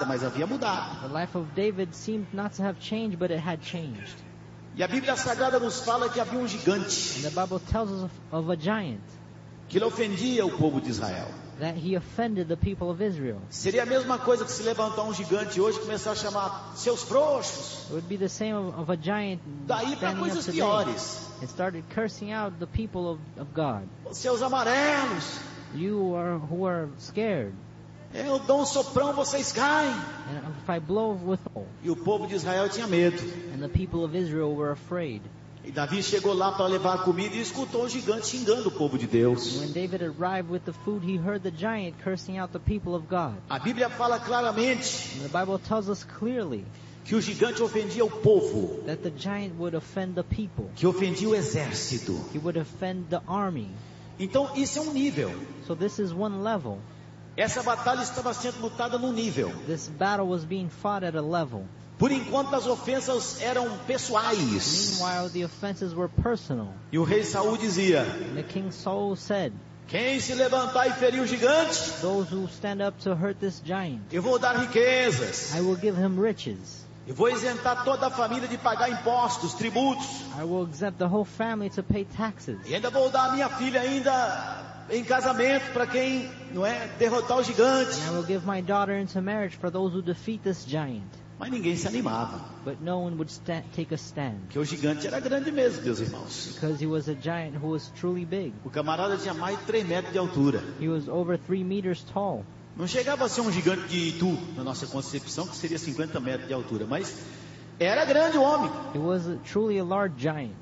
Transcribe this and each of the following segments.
nada, mas havia mudado. The life of David seemed not to have changed, but it had changed. E a Bíblia Sagrada nos fala que havia um gigante And the Bible tells us of a giant, que ele ofendia o povo de Israel. that he offended the people of Israel. Seria a mesma coisa que se levantar um gigante hoje e começar a chamar seus frouxos. It would be the same of a giant Daí para standing up coisas today. piores. It started cursing out the people of God. Seus amarelos. You are who are scared. Eu dou um soprão, vocês caem. And if I blow with E o povo de Israel tinha medo. and the people of Israel were afraid. E Davi chegou lá para levar comida e escutou o gigante xingando o povo de Deus. When David arrived with the food, he heard the giant cursing out the people of God. A Bíblia fala claramente And the Bible tells us clearly que o gigante ofendia o povo, that the giant would offend the people. que ofendia o exército. He would offend the army. Então isso é um nível. So this is one level. Essa batalha estava sendo lutada num nível. This battle was being fought at a level. Por enquanto as ofensas eram pessoais. Meanwhile, the offenses were personal. E o rei Saul dizia: And the king Saul said, quem se levantar e ferir o gigante, those who stand up to hurt this giant, eu vou dar riquezas. I will give him riches. Eu vou isentar toda a família de pagar impostos, tributos. I will exempt the whole family to pay taxes. E ainda vou dar a minha filha ainda em casamento para quem, não é, derrotar o gigante. And I will give my daughter into marriage for those who defeat this giant. Mas ninguém se animava, But no one would take a stand, porque o gigante era grande mesmo, meus irmãos. because he was a giant who was truly big. O camarada tinha mais de 3 metros de altura. He was over 3 meters tall. Não chegava a ser um gigante de Itu, na nossa concepção, que seria 50 metros de altura, mas era grande o homem. He was truly a large giant.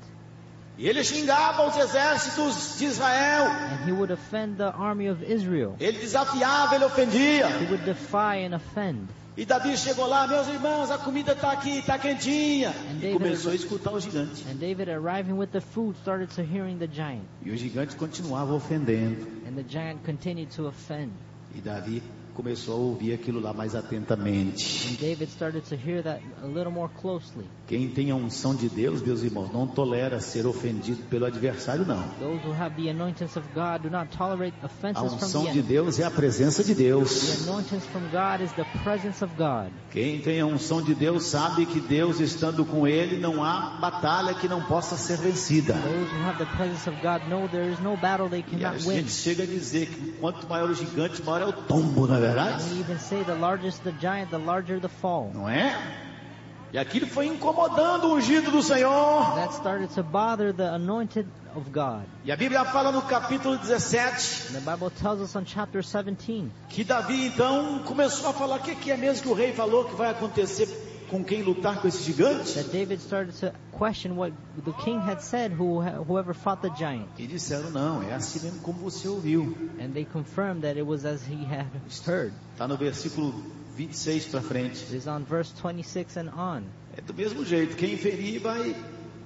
E ele xingava os exércitos de Israel. And he would offend the army of Israel. Ele desafiava, ele ofendia. He would defy and offend. E Davi chegou lá: meus irmãos, a comida está aqui, está quentinha. And E David- começou a escutar o gigante. And David, arriving with the food, started to hearing the giant. E o gigante continuava ofendendo. And the giant continued to offend. E Davi começou a ouvir aquilo lá mais atentamente. And David started to hear that a little more closely. Quem tem a unção de Deus, meus irmãos, não tolera ser ofendido pelo adversário, não. Those who have the anointings of God do not tolerate A offenses from unção the de enemy. Deus é a presença de Deus. The anointings from God is the presence of God. Quem tem a unção de Deus sabe que Deus estando com ele, não há batalha que não possa ser vencida. Those who have the presence of God know there is no battle they E a cannot win. gente chega a dizer que quanto maior o gigante, maior é o tombo, não é verdade? And we even say the largest the giant, the larger the fall. Não é? E aquilo foi incomodando o ungido do Senhor. That started to bother the anointed of God. E a Bíblia fala no capítulo 17 And the Bible tells us on chapter 17 que Davi então começou a falar: o que é mesmo que o rei falou que vai acontecer com quem lutar com esse gigante? that David started to question what the king had said, whoever fought the giant. E disseram: não, é assim mesmo como você ouviu. And they confirmed that it was as he had heard. Está no versículo 26 para frente. It is on verse 26 and on. É do mesmo jeito, quem ferir vai...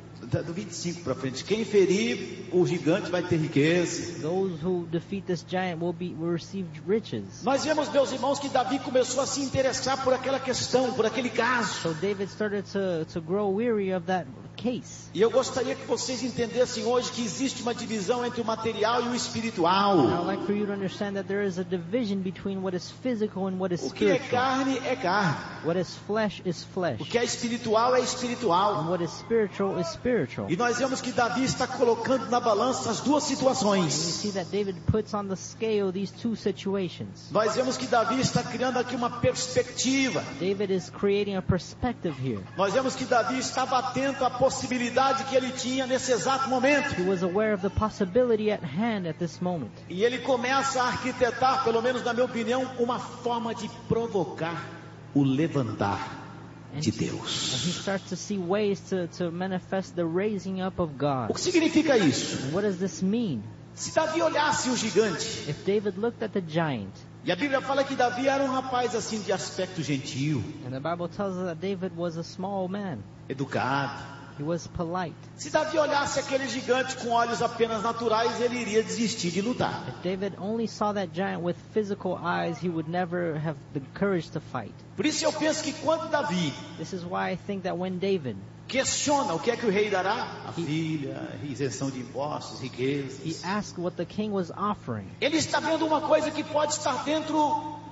Do 25 para frente, quem ferir o gigante vai ter riqueza. Those who defeat this giant will receive riches. Nós vemos, meus irmãos, que Davi começou a se interessar por aquela questão, por aquele caso. So David started to grow weary of that case. E eu gostaria que vocês entendessem hoje que existe uma divisão entre o material e o espiritual. And I would like for you to understand that there is a division between what is physical and what is O que é spiritual. carne é carne. What is flesh is flesh. O que é espiritual é And espiritual. what is spiritual is spiritual. E nós vemos que Davi está colocando na balança as duas And you situações. see that David puts on the scale these two situations. Nós vemos que Davi está criando aqui uma perspectiva. David is creating a perspective here. Nós vemos que Davi estava atento à possibilidade que ele tinha nesse exato momento. He was aware of the possibility at hand at this moment. E ele começa a arquitetar, pelo menos na minha opinião, uma forma de provocar o levantar de And Deus. he starts to see ways to manifest the raising up of O God. que significa isso? And what does this mean? Se Davi olhasse o gigante, If David looked at the giant, e a Bíblia fala que Davi era um rapaz assim de aspecto gentil, and the Bible tells us that David was a small man. educado. He was polite. Se Davi olhasse aquele gigante com olhos apenas naturais, ele iria desistir de lutar. If David only saw that giant with physical eyes, he would never have the courage to fight. Por isso eu penso que quando Davi This is why I think that when David, questiona o que é que o rei dará, a He- filha, isenção de impostos, riquezas, he asked what the king was offering, ele está vendo uma coisa que pode estar dentro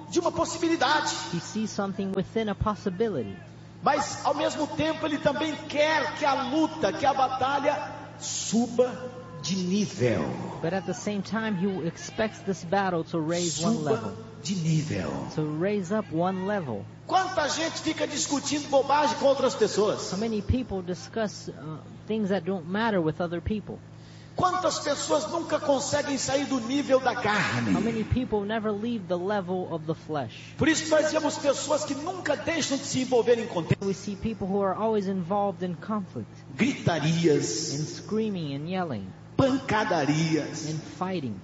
de uma possibilidade. He sees something within a possibility. Mas ao mesmo tempo ele também quer que a luta, que a batalha suba de nível. But at the same time, he expects this battle to raise one Suba level. de nível. To raise up one level. Quanta gente fica discutindo bobagem com outras pessoas? How many people discuss things that don't matter with other people? Quantas pessoas nunca conseguem sair do nível da How carne? many people never leave the level of the flesh? Por isso nós vemos pessoas que nunca deixam de se envolver em contenda, We see people who are always involved in conflict, gritarias, in screaming and yelling, pancadarias. in fighting.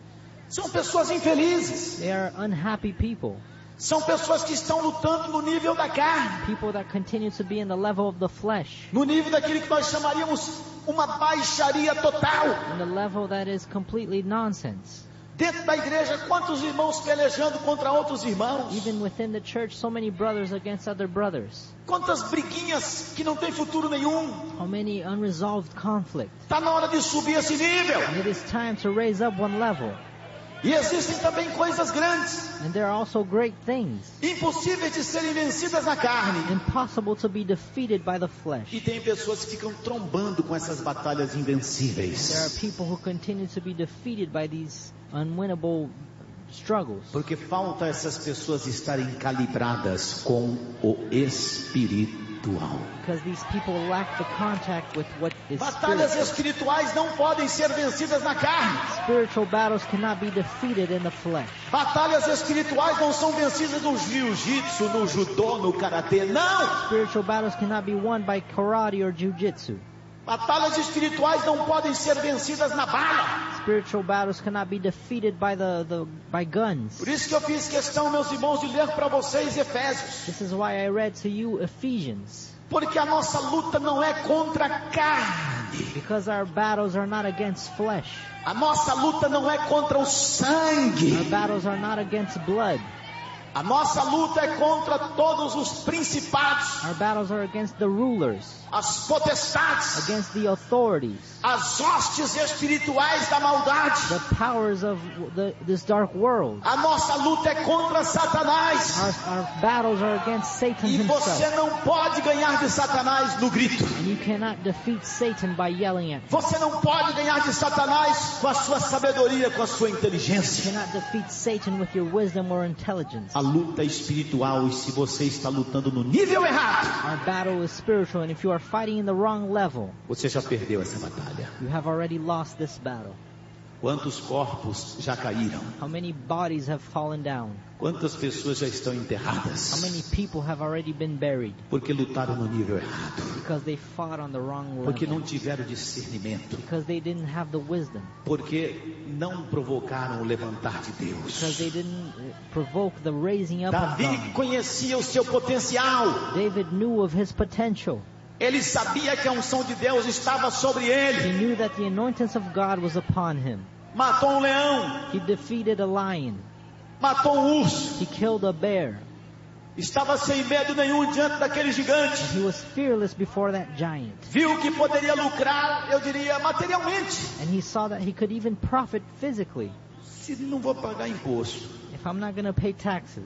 São pessoas infelizes. They are unhappy people. São pessoas que estão lutando no nível da carne, People that continue to be in the level of the flesh. no nível daquilo que nós chamaríamos uma baixaria total. In the level that is completely nonsense. Dentro da igreja, quantos irmãos pelejando contra outros irmãos? Even within the church, so many brothers against other brothers. Quantas briguinhas que não tem futuro nenhum? How many unresolved conflicts. Está na hora de subir esse nível. And it is time to raise up one level. E existem também coisas grandes, And there are also great things, impossíveis de serem vencidas na carne. impossible to be defeated by the flesh. E tem pessoas que ficam trombando com essas batalhas There are invencíveis. people who continue to be defeated by these unwinnable struggles. Porque falta essas pessoas estarem calibradas com o espiritual. Because these people lack the contact with what is Batalhas spiritual. espirituais não podem ser vencidas na carne. Spiritual battles cannot be defeated in the flesh. Batalhas espirituais não são vencidas no jiu-jitsu, no judô, no karatê. Não! Spiritual battles cannot be won by karate or jiu-jitsu. Batalhas espirituais não podem ser vencidas na bala. Spiritual battles cannot be defeated by by guns. Por isso que eu fiz questão, meus irmãos, de ler para vocês Efésios. This is why I read to you Ephesians. Porque a nossa luta não é contra a carne. Because our battles are not against flesh. A nossa luta não é contra o sangue. Our battles are not against blood. A nossa luta é contra todos os principados, Our battles are against the rulers, as potestades, against the authorities, as hostes espirituais da maldade. the powers of this dark world. A nossa luta é contra Satanás. Our battles are against Satan E você himself. não pode ganhar de Satanás no grito. And you cannot defeat Satan by yelling at him. Você não pode ganhar de Satanás com a sua sabedoria, com a sua You inteligência. cannot defeat Satan with your wisdom or intelligence. A luta é espiritual, e se você está lutando no nível errado, Our battle is spiritual, and if you are fighting in the wrong level, você já perdeu essa batalha. you have already lost this battle. Quantos corpos já caíram? How many bodies have fallen down? Quantas pessoas já estão How enterradas? many people have already been buried Porque lutaram no nível errado. because they fought on the wrong Porque level? não tiveram discernimento. Because they didn't have the wisdom. Porque não provocaram o levantar de Because they Deus. didn't provoke the raising up of Davi God. conhecia o seu potencial. David knew of his potential. Ele sabia que a unção de Deus estava sobre He ele. knew that the anointings of God was upon him. Matou um leão, He defeated a lion. matou um urso. He killed a bear. Estava sem medo nenhum diante daquele gigante. He was fearless before that giant. Viu que poderia lucrar, eu diria, materialmente. And he saw that he could even profit physically. Se não vou pagar imposto, If I'm not going to pay taxes,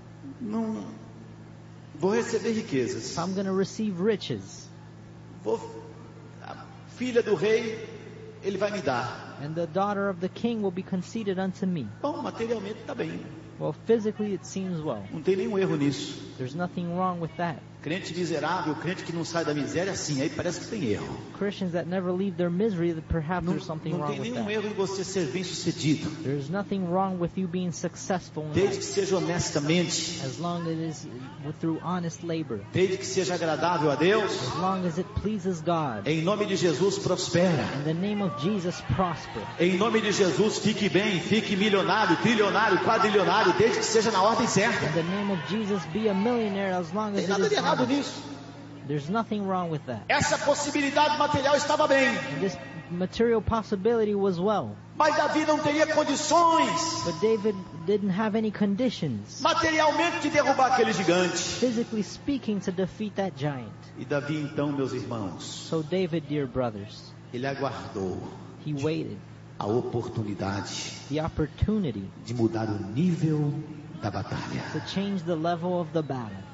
não vou receber riquezas. if I'm going to receive riches, A filha do rei, ele vai me dar. and the daughter of the king will be conceded unto me. Bom, materialmente está bem. Well, physically it seems well. Não tem nenhum erro nisso. There's nothing wrong with that. Crente miserável, crente que não sai da miséria, sim, aí parece que tem erro. Christians that never leave their misery, perhaps Não, there's something não wrong tem with nenhum that. erro em você ser bem sucedido, There's nothing wrong with you being successful in desde que life, seja honestamente, as long as it is through honest labor, desde que seja agradável a Deus. as long as it pleases God. Em nome de Jesus, prospera. In the name of Jesus, prosper. Em nome de Jesus, fique bem, fique milionário, trilionário, quadrilionário, desde que seja na ordem certa. In the name of Jesus, be a millionaire as long Não as tem it nada is de errado honest. nisso. There's nothing wrong with that. Essa possibilidade material estava bem, And this material possibility was well. mas Davi não teria condições But David didn't have any conditions, materialmente de derrubar aquele gigante. physically speaking, to defeat that giant. E Davi então, meus irmãos, So David, dear brothers, ele aguardou he waited a oportunidade the opportunity de mudar o nível da batalha. to change the level of the battle.